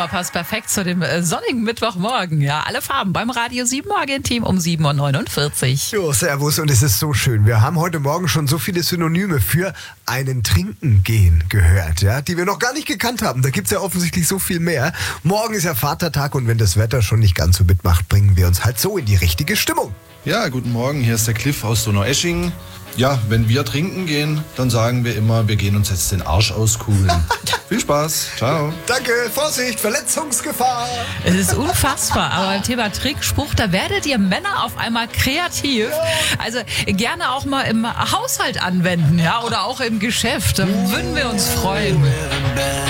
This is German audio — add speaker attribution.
Speaker 1: Nummer passt perfekt zu dem sonnigen Mittwochmorgen. Ja, alle Farben beim Radio 7 Morgen-Team um 7.49 Uhr.
Speaker 2: Jo, servus, und es ist so schön. Wir haben heute Morgen schon so viele Synonyme für einen Trinken gehen gehört, ja, die wir noch gar nicht gekannt haben. Da gibt's ja offensichtlich so viel mehr. Morgen ist ja Vatertag und wenn das Wetter schon nicht ganz so mitmacht, bringen wir uns halt so in die richtige Stimmung.
Speaker 3: Ja, guten Morgen, hier ist der Cliff aus Donaueschingen. Ja, wenn wir trinken gehen, dann sagen wir immer, wir gehen uns jetzt den Arsch auskugeln. Viel Spaß, ciao.
Speaker 2: Danke, Vorsicht, Verletzungsgefahr.
Speaker 1: Es ist unfassbar, aber beim Thema Trickspruch, da werdet ihr Männer auf einmal kreativ. Also gerne auch mal im Haushalt anwenden, ja, oder auch im Geschäft. Da würden wir uns freuen.